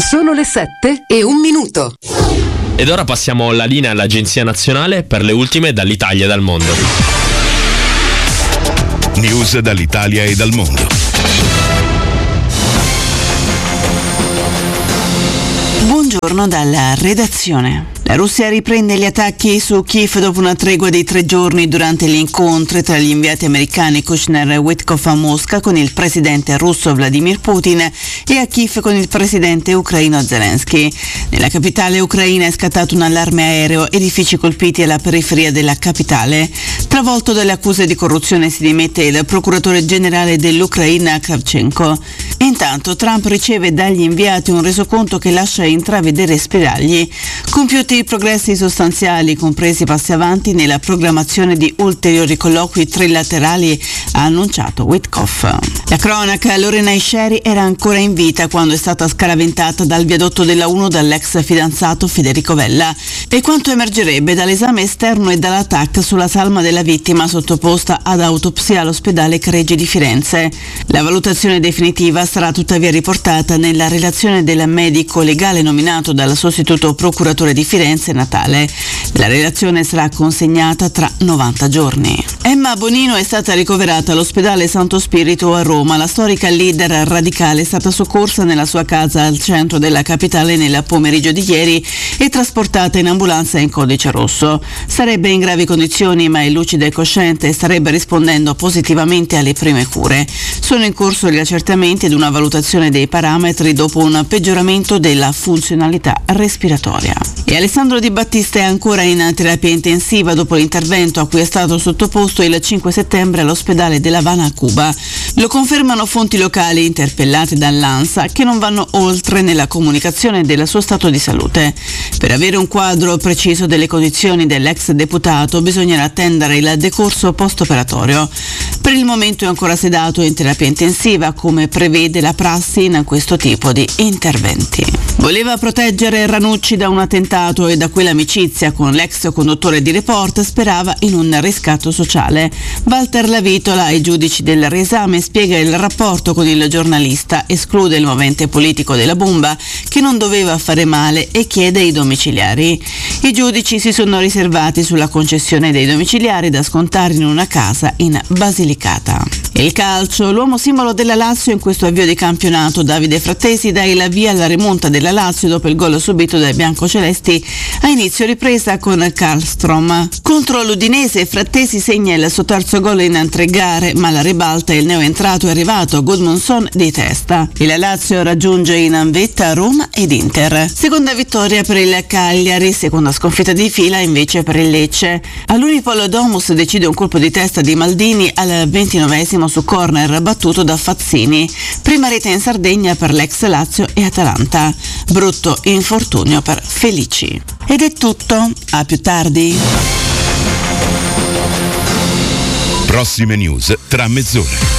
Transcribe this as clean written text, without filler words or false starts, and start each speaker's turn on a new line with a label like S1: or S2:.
S1: Sono le 7:01.
S2: Ed ora passiamo la linea all'Agenzia Nazionale per le ultime dall'Italia e dal mondo.
S3: News dall'Italia e dal mondo.
S4: Buongiorno dalla redazione. La Russia riprende gli attacchi su Kiev dopo una tregua di 3 giorni durante gli incontri tra gli inviati americani Kushner e Witkoff a Mosca con il presidente russo Vladimir Putin e a Kiev con il presidente ucraino Zelensky. Nella capitale ucraina è scattato un allarme aereo, edifici colpiti alla periferia della capitale. Travolto dalle accuse di corruzione si dimette il procuratore generale dell'Ucraina Kravchenko. Intanto Trump riceve dagli inviati un resoconto che lascia intravedere spiragli. Compiuti progressi sostanziali, compresi passi avanti nella programmazione di ulteriori colloqui trilaterali, ha annunciato Witkoff. La cronaca: Lorena Isheri era ancora in vita quando è stata scaraventata dal viadotto della 1 dall'ex fidanzato Federico Vella. E quanto emergerebbe dall'esame esterno e dalla TAC sulla salma della vittima sottoposta ad autopsia all'ospedale Careggi di Firenze. La valutazione definitiva sarà tuttavia riportata nella relazione del medico legale nominato dal sostituto procuratore di Firenze Natale. La relazione sarà consegnata tra 90 giorni. Emma Bonino è stata ricoverata all'ospedale Santo Spirito a Roma. La storica leader radicale è stata soccorsa nella sua casa al centro della capitale nel pomeriggio di ieri e trasportata in ambulanza in codice rosso. Sarebbe in gravi condizioni ma è lucida e cosciente e starebbe rispondendo positivamente alle prime cure. Sono in corso gli accertamenti ed una valutazione dei parametri dopo un peggioramento della funzionalità respiratoria. E Alessandro Di Battista è ancora in terapia intensiva dopo l'intervento a cui è stato sottoposto il 5 settembre all'ospedale dell'Havana a Cuba. Lo confermano fonti locali interpellate dall'ANSA, che non vanno oltre nella comunicazione del suo stato di salute. Per avere un quadro preciso delle condizioni dell'ex deputato bisognerà attendere il decorso post-operatorio. Per il momento è ancora sedato in terapia intensiva, come prevede la prassi in questo tipo di interventi. Voleva proteggere Ranucci da un attentato e da quell'amicizia con l'ex conduttore di Report sperava in un riscatto sociale. Walter Lavitola, ai giudici del riesame, spiega il rapporto con il giornalista, esclude il movente politico della bomba che non doveva fare male e chiede i domiciliari. I giudici si sono riservati sulla concessione dei domiciliari da scontare in una casa in Basilicata. Il calcio: l'uomo simbolo della Lazio in questo avvio di campionato, Davide Frattesi, dà il via alla rimonta della Lazio dopo il gol subito dai biancocelesti a inizio ripresa con Karlstrom. Contro l'Udinese Frattesi segna il suo terzo gol in 3 gare, ma la ribalta il neoentrato è arrivato Gudmundsson di testa. Il Lazio raggiunge in vetta Roma ed Inter. Seconda vittoria per il Cagliari, seconda sconfitta di fila invece per il Lecce. All'Unipol Domus decide un colpo di testa di Maldini al 29esimo su corner battuto da Fazzini. Prima rete in Sardegna per l'ex Lazio e Atalanta. Brutto infortunio per Felici. Ed è tutto, a più tardi.
S3: Prossime news tra mezz'ora.